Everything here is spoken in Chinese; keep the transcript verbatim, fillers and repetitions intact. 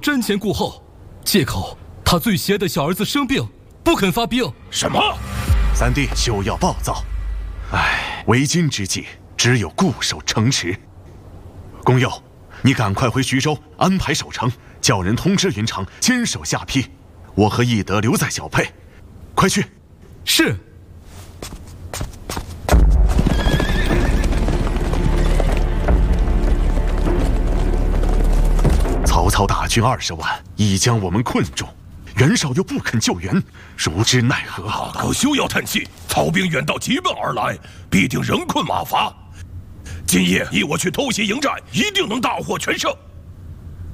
瞻前顾后，借口他最心爱的小儿子生病，不肯发兵。 什么？ 三弟休要暴躁。唉，为今之计，只有固守城池。公佑，你赶快回徐州安排守城，叫人通知云长坚守下邳。我和翼德留在小沛，快去。 是。 曹操大军二十万，已将我们困住，袁绍又不肯救援，如之奈何？ 大哥休要叹气，曹兵远道急奔而来，必定人困马乏。今夜依我去偷袭营寨，一定能大获全胜。